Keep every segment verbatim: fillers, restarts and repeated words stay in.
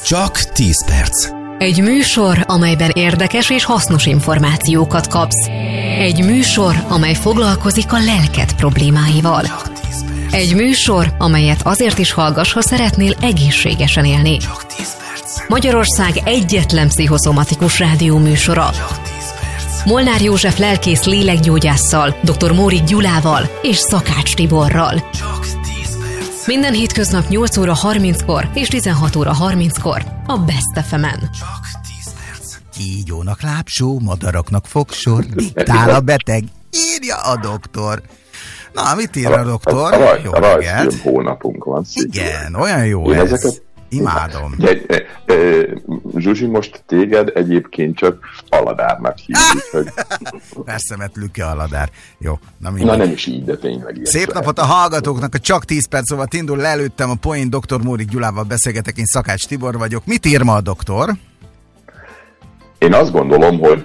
Csak tíz perc. Egy műsor, amelyben érdekes és hasznos információkat kapsz. Egy műsor, amely foglalkozik a lelked problémáival. Egy műsor, amelyet azért is hallgass, ha szeretnél egészségesen élni. Csak tíz perc. Magyarország egyetlen pszichoszomatikus rádióműsora. Molnár József lelkész lélekgyógyásszal, dr. Mórik Gyulával és Szakács Tiborral. Csak tíz perc. Minden hétköznap nyolc óra harminckor és tizenhat óra harminckor a Best ef emen. Csak tíz perc. Kígyónak lábsó, madaraknak fogsor, diktál a beteg, írja a doktor. Na, mit ír a doktor? A, a, a, jó a reggelt. hónapunk van. Igen, olyan jó Én ez. Ezeket... Imádom. De, de, de, Zsuzsi, most téged egyébként csak Aladárnak hívjuk. Hogy... Persze, mert Lüke Aladár. Jó, na, na nem is így, de tényleg ilyen. Szép napot a hallgatóknak, a Csak tíz perc szóval indul, lelőttem a poén, doktor Mórik Gyulával beszélgetek, én Szakács Tibor vagyok. Mit ír ma a doktor? Én azt gondolom, hogy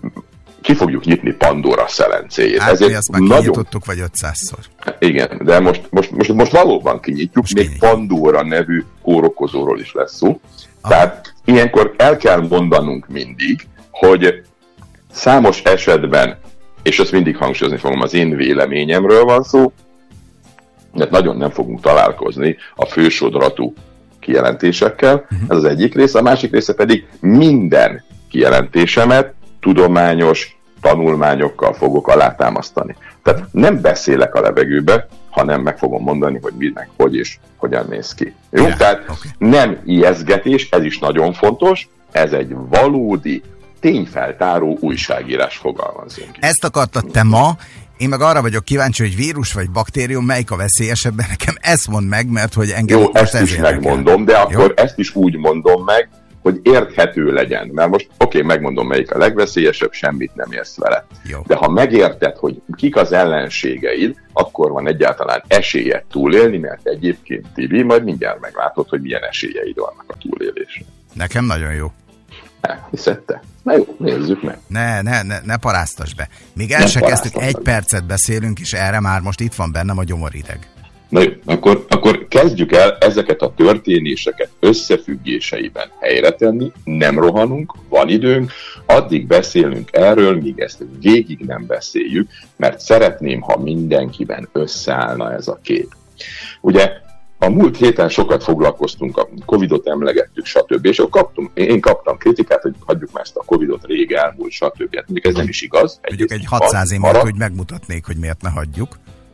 ki fogjuk nyitni Pandora szelencéjét. Hát ezért mi azt már nagyon... kinyitottuk, vagy ötszázszor. Igen, de most, most, most, most valóban kinyitjuk, Most még kinyitjuk. Pandora nevű kórokozóról is lesz szó. Aha. Tehát ilyenkor el kell mondanunk mindig, hogy számos esetben, és ezt mindig hangsúlyozni fogom, az én véleményemről van szó, mert nagyon nem fogunk találkozni a fősodratú kijelentésekkel, uh-huh. Ez az egyik része, a másik része pedig minden kijelentésemet tudományos tanulmányokkal fogok alátámasztani. Tehát nem beszélek a levegőbe, hanem meg fogom mondani, hogy mi, meg hogy és hogyan néz ki. Jó? Yeah, Tehát okay. Nem ijesztgetés, ez is nagyon fontos, ez egy valódi, tényfeltáró újságírás, fogalmazunk. Ezt akartad te ma, én meg arra vagyok kíváncsi, hogy vírus vagy baktérium, melyik a veszélyesebb, nekem ezt mondd meg, mert hogy engem Jó, most ezt ez is érdekel. megmondom, de akkor Jó? ezt is úgy mondom meg, hogy érthető legyen. Mert most oké, okay, megmondom, melyik a legveszélyesebb, semmit nem érsz vele. Jó. De ha megérted, hogy kik az ellenségeid, akkor van egyáltalán esélyed túlélni, mert egyébként, Tibi, majd mindjárt meglátod, hogy milyen esélyeid vannak a túlélésre. Nekem nagyon jó. Hiszed te? Na jó, nézzük meg. Ne, ne, ne, ne paráztasd be. Még el Nem se kezdtük, paráztatom egy be. percet beszélünk, és erre már most itt van bennem a gyomorideg. Na jó, akkor, akkor kezdjük el ezeket a történéseket összefüggéseiben helyre tenni, nem rohanunk, van időnk, addig beszélünk erről, míg ezt végig nem beszéljük, mert szeretném, ha mindenkiben összeállna ez a kép. Ugye a múlt héten sokat foglalkoztunk, a Covidot emlegettük, stb. És kaptunk, én kaptam kritikát, hogy hagyjuk már ezt a Covidot, rég elmúlt, stb. Mondjuk ez nem is igaz. Mondjuk egy Egyrészt hatszáz év maradt. múlt, hogy megmutatnék, hogy miért ne hagyjuk.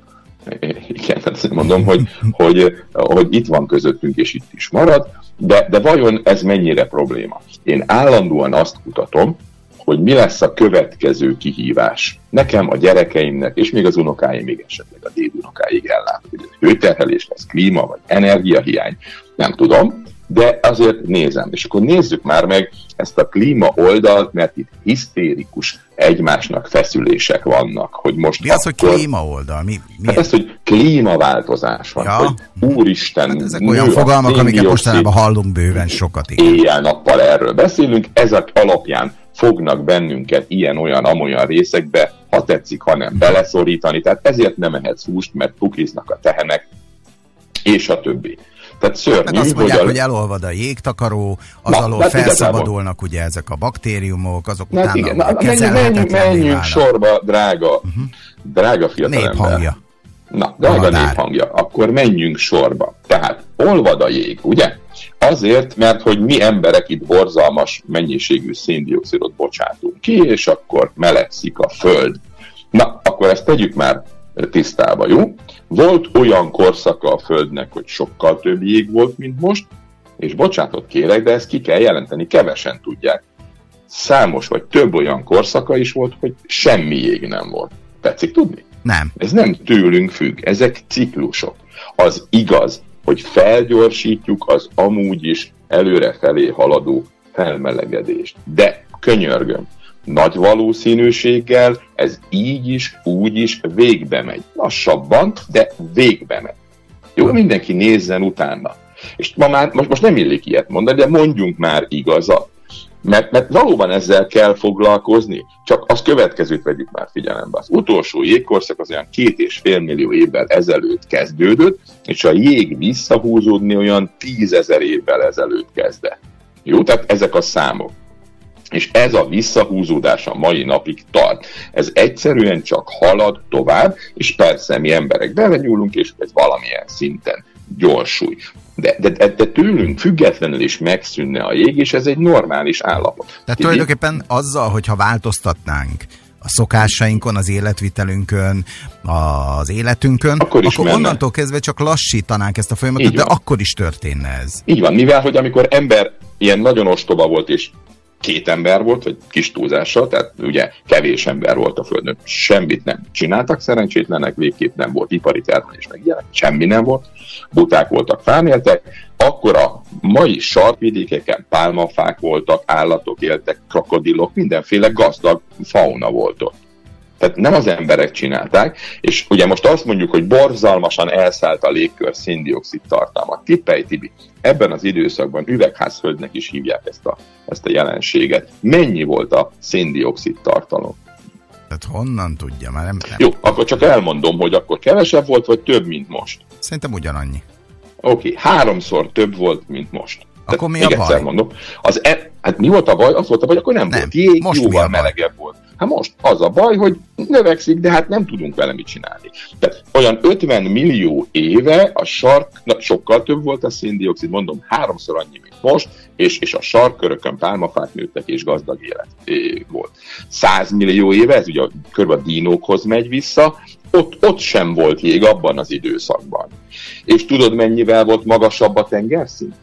Igen, azt mondom, hogy, hogy, hogy itt van közöttünk, és itt is marad, de, de vajon ez mennyire probléma? Én állandóan azt kutatom, hogy mi lesz a következő kihívás. Nekem, a gyerekeimnek, és még az unokáim, még esetleg a dédunokáig ellátok, hogy ez hőterhelés lesz, klíma, vagy energiahiány, nem tudom, de azért nézem. És akkor nézzük már meg ezt a klíma oldalt, mert itt hisztérikus egymásnak feszülések vannak, hogy most Mi az, hogy akkor... klíma oldal? Mi, mi Hát ez, hogy klímaváltozás van, Ja. hogy úristen, Hát ezek nő olyan a fogalmak, amiket széndioxid, mostanában hallunk bőven sokat. Igen. éjjel-nappal erről beszélünk, ezek alapján fognak bennünket ilyen-olyan-amolyan részekbe, ha tetszik, ha nem beleszorítani, tehát ezért nem ehetsz húst, mert pukiznak a tehenek, és a többi. Tehát szörnyű, Meg azt mondják, hogy, hogy a... elolvad a jégtakaró, az Na, alól hát felszabadulnak ugye ezek a baktériumok, azok Na, utána igen, na, menjünk, kezelhetetlenné menjünk válnak. sorba, drága, uh-huh. drága fiatalember. Néphangja. Na, drága Aladár. néphangja, akkor menjünk sorba. Tehát olvad a jég, ugye? Azért, mert hogy mi emberek itt borzalmas mennyiségű széndioxidot bocsátunk ki, és akkor melegszik a föld. Na, akkor ezt tegyük már tisztába, jó? Volt olyan korszaka a földnek, hogy sokkal több jég volt, mint most, és bocsánatot kérek, de ezt ki kell jelenteni, kevesen tudják. Számos vagy több olyan korszaka is volt, hogy semmi jég nem volt. Tetszik tudni? Nem. Ez nem tőlünk függ, ezek ciklusok. Az igaz, hogy felgyorsítjuk az amúgy is előrefelé haladó felmelegedést. De könyörgöm, nagy valószínűséggel ez így is, úgy is végbe megy. Lassabban, de végbe megy. Jó, mindenki nézzen utána. És ma már, most, most nem illik ilyet mondani, de mondjunk már igazat. Mert, mert valóban ezzel kell foglalkozni, csak az következőt vegyük már figyelembe. Az utolsó jégkorszak az olyan két és fél millió évvel ezelőtt kezdődött, és a jég visszahúzódni olyan tízezer évvel ezelőtt kezdett. Jó, tehát ezek a számok. És ez a visszahúzódás a mai napig tart. Ez egyszerűen csak halad tovább, és persze mi emberek belenyúlunk, és ez valamilyen szinten gyorsulj. De, de, de, de tőlünk függetlenül is megszűnne a jég, és ez egy normális állapot. Tehát tulajdonképpen azzal, hogyha változtatnánk a szokásainkon, az életvitelünkön, az életünkön, akkor, akkor onnantól kezdve csak lassítanánk ezt a folyamatot, de akkor is történne ez. Így van, mivel hogy amikor ember ilyen nagyon ostoba volt, és két ember volt, vagy kis túlzással, tehát ugye kevés ember volt a Földön, semmit nem csináltak, szerencsétlenek, végképp nem volt ipari termelés, meg ilyenek, semmi nem volt, buták voltak, fánéltek, akkor a mai sarkvidékeken pálmafák voltak, állatok éltek, krokodilok, mindenféle gazdag fauna volt ott. Tehát nem az emberek csinálták, és ugye most azt mondjuk, hogy borzalmasan elszállt a légkör szén-dioxid tartalma. Tippelj, Tibi, ebben az időszakban üvegházhölgynek is hívják ezt a, ezt a jelenséget. Mennyi volt a szén-dioxid tartalom? Tehát honnan tudja? Már nem, nem. Jó, akkor csak elmondom, hogy akkor kevesebb volt, vagy több, mint most? Szerintem ugyanannyi. Oké, okay, háromszor több volt, mint most. Akkor Tehát, mi a baj? Mondom, az e, hát mi volt a baj? Az volt a baj, akkor nem, nem volt jég, jóval melegebb volt. Hát most az a baj, hogy növekszik, de hát nem tudunk vele mit csinálni. Tehát olyan ötven millió éve a sark, na, sokkal több volt a szén-dioxid, mondom, háromszor annyi, mint most, és, és a sarkkörökön pálmafák nőttek, és gazdag élet é, volt. száz millió éve, ez ugye kb. A dinókhoz megy vissza, ott, ott sem volt jég abban az időszakban. És tudod, mennyivel volt magasabb a tengerszín?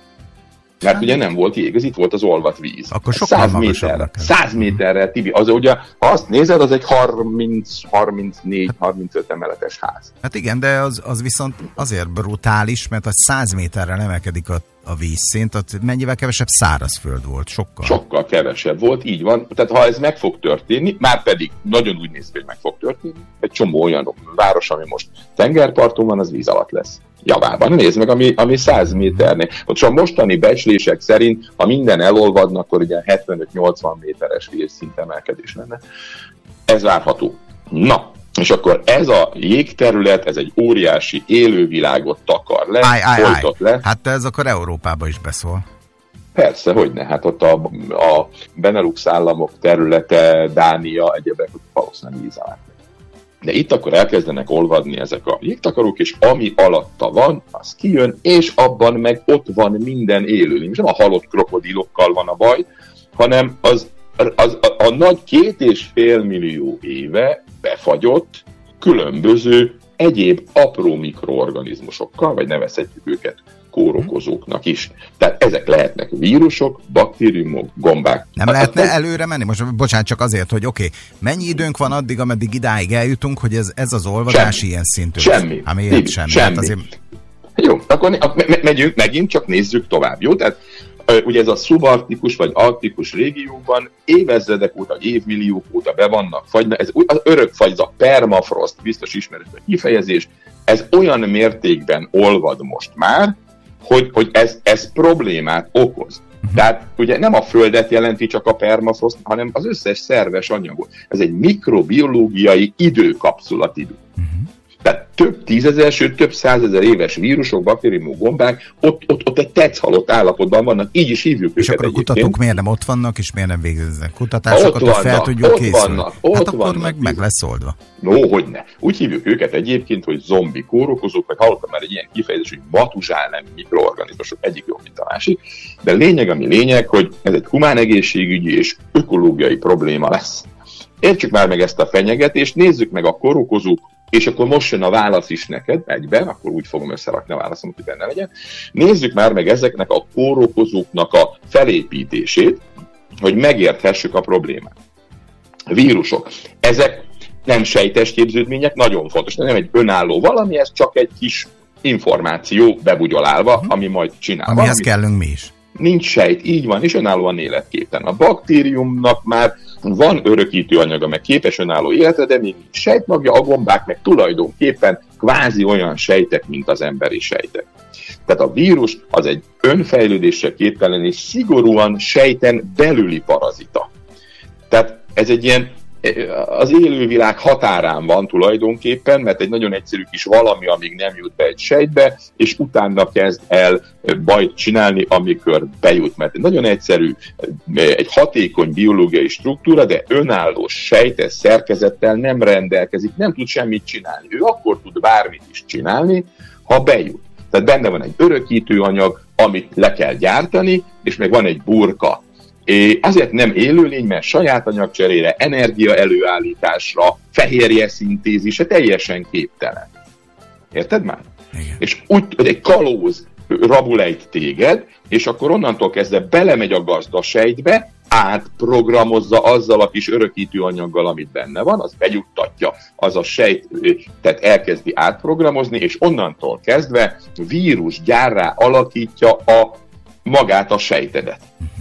Mert ugye nem volt jég, ez itt volt az olvadt víz. Akkor sokkal magasabbra kell. száz méterre, Tibi, az ugye, ha azt nézed, az egy harminc, harmincnégy, harmincöt emeletes ház. Hát igen, de az, az viszont azért brutális, mert a száz méterrel emelkedik a, a vízszint, tehát mennyivel kevesebb szárazföld volt, sokkal. Sokkal kevesebb volt, így van. Tehát ha ez meg fog történni, már pedig nagyon úgy néz ki, hogy meg fog történni, egy csomó olyan város, ami most tengerparton van, az víz alatt lesz. Javában. Nézd meg, ami, ami száz méternél. Ott a mostani becslések szerint, ha minden elolvadna, akkor ugye hetvenöt-nyolcvan méteres vízszint emelkedés lenne. Ez várható. Na, és akkor ez a jégterület, ez egy óriási élővilágot takar le, áj, áj, folytat le. Hát ez akkor Európába is beszól. Persze, hogyne. Hát ott a, a Benelux államok területe, Dánia, egyébként valószínűleg víz alá. De itt akkor elkezdenek olvadni ezek a jégtakarók, és ami alatta van, az kijön, és abban meg ott van minden élőlény. És nem a halott krokodilokkal van a baj, hanem az, az a, a nagy két és fél millió éve befagyott különböző egyéb apró mikroorganizmusokkal, vagy nevezhetjük őket kórokozóknak is. Tehát ezek lehetnek vírusok, baktériumok, gombák. Nem hát lehetne előre menni? Most bocsánat, csak azért, hogy oké, okay, mennyi időnk van addig, ameddig idáig eljutunk, hogy ez, ez az olvadás semmi. Ilyen szintű? Semmi. Hát miért semmi? semmi. Hát azért... Jó, akkor me- megyünk, megint csak nézzük tovább, jó? Tehát ugye ez a szubarktikus vagy arktikus régióban évezredek óta, évmilliók óta be vannak fagyna, ez az örökfagy, ez a permafrost, biztos ismerős a kifejezés, ez olyan mértékben olvad most már, hogy, hogy ez, ez problémát okoz. Tehát ugye nem a Földet jelenti csak a permafrost, hanem az összes szerves anyagot. Ez egy mikrobiológiai időkapszula, Tibi. Uh-huh. Tehát több tízezer, sőt több százezer éves vírusok, baktériumok, gombák ott, ott, ott egy tetszhalott állapotban vannak, így is hívjuk és őket. És akkor a kutatók egyébként miért nem ott vannak, és miért nem végeznek kutatásokat, hogy fel tudjuk ott készülni? Vannak, ott hát akkor vannak, meg, meg lesz oldva. No, hogyne. Úgy hívjuk őket egyébként, hogy zombi kórokozók, vagy hallottam már egy ilyen kifejezés, hogy matuzsál nem mikroorganizmusok, egyik jobb, mint a másik. De lényeg, ami lényeg, hogy ez egy humán egészségügyi és ökológiai probléma lesz. Értsük már meg ezt a fenyegetést, nézzük meg a kórokozók, és akkor most jön a válasz is neked egyben, akkor úgy fogom összerakni a válaszomat, hogy benne legyen. Nézzük már meg ezeknek a kórokozóknak a felépítését, hogy megérthessük a problémát. Vírusok. Ezek nem sejtes képződmények, nagyon fontos, nem egy önálló valami, ez csak egy kis információ bebugyolálva, uh-huh. ami majd csinál. Amihez valamit. kellünk mi is. Nincs sejt, így van, és önállóan életképtelen. A baktériumnak már van örökítő anyaga, meg képes önálló életre, de még nincs sejtmagja, a gombák meg tulajdonképpen kvázi olyan sejtek, mint az emberi sejtek. Tehát a vírus az egy önfejlődésre képtelen és szigorúan sejten belüli parazita. Tehát ez egy ilyen az élővilág határán van tulajdonképpen, mert egy nagyon egyszerű kis valami, amíg nem jut be egy sejtbe, és utána kezd el bajt csinálni, amikor bejut. Mert egy nagyon egyszerű, egy hatékony biológiai struktúra, de önálló sejtes szerkezettel nem rendelkezik, nem tud semmit csinálni. Ő akkor tud bármit is csinálni, ha bejut. Tehát benne van egy örökítő anyag, amit le kell gyártani, és meg van egy burka. É, azért nem élőlény, mert saját anyagcserére, energia előállításra, fehérje szintézise teljesen képtelen. Érted már? Igen. És úgy, egy kalóz rabul egy téged, és akkor onnantól kezdve belemegy a gazdasejtbe, átprogramozza azzal a kis örökítő anyaggal, amit benne van, az bejuttatja, az a sejt, tehát elkezdi átprogramozni, és onnantól kezdve vírusgyárrá alakítja a, magát a sejtedet.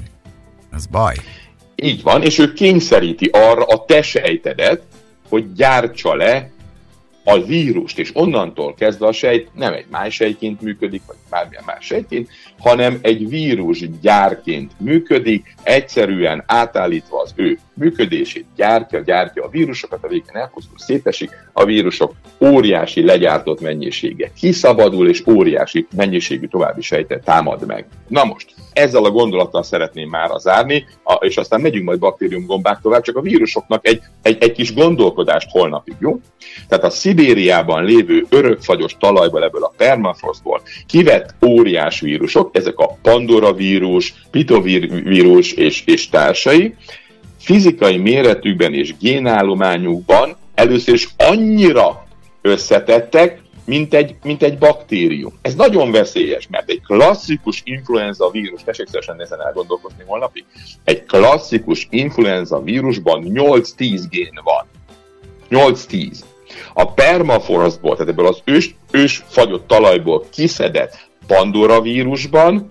Ez baj. Így van, és ő kényszeríti arra a te sejtedet, hogy gyártsa le a vírust, és onnantól kezdve a sejt nem egy májsejtként működik, vagy bármilyen más sejtként, hanem egy vírusgyárként működik, egyszerűen átállítva az ő működését, gyártja, gyártja a vírusokat, a végén elpusztul, szétesik, a vírusok óriási legyártott mennyisége kiszabadul, és óriási mennyiségű további sejtet támad meg. Na most, ezzel a gondolattal szeretném már zárni, és aztán megyünk majd baktériumgombák tovább, csak a vírusoknak egy, egy, egy kis gondolkodást holnapig, jó? Tehát a Szibériában lévő örökfagyos talajból, ebből a permafrostból kivett óriás vírusok, ezek a Pandora vírus, pitovírus és, és társai, fizikai méretükben és génállományukban először is annyira összetettek, mint egy, mint egy baktérium. Ez nagyon veszélyes, mert egy klasszikus influenza vírus, tessék szívesen ezen elgondolkozni holnapig, egy klasszikus influenza vírusban nyolc-tíz gén van. nyolc-tíz. A permafrostból, tehát ebből az ős, ős fagyott talajból kiszedett Pandora vírusban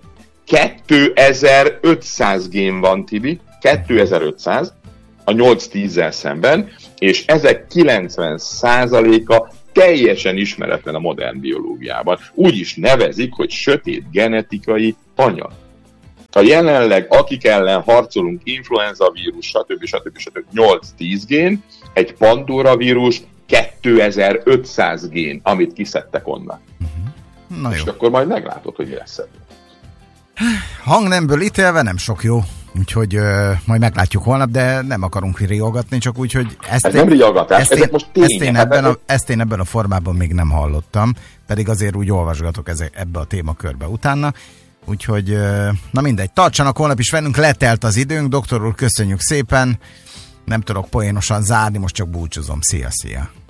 kétezer-ötszáz gén van, Tibi, kétezer-ötszáz a nyolc-tízzel szemben, és ezek kilencven százaléka teljesen ismeretlen a modern biológiában. Úgy is nevezik, hogy sötét genetikai anyag. A jelenleg, akik ellen harcolunk, influenza vírus, stb. stb. stb. nyolc-tíz gén, egy Pandora vírus kétezer-ötszáz gén, amit kiszedtek onnan. Na jó. És akkor majd meglátod, hogy mi lesz ebből. Hangnemből ítélve nem sok jó, úgyhogy uh, majd meglátjuk holnap, de nem akarunk riogatni, csak úgy, hogy ezt, ez én, nem riogatás, ezt, ezek én, most tények. Ezt én, ebben a, ezt én ebben a formában még nem hallottam, pedig azért úgy olvasgatok ezek, ebbe a témakörbe utána, úgyhogy uh, na mindegy, tartsanak holnap is velünk, letelt az időnk, doktor úr, köszönjük szépen, nem tudok poénosan zárni, most csak búcsúzom, szia, szia!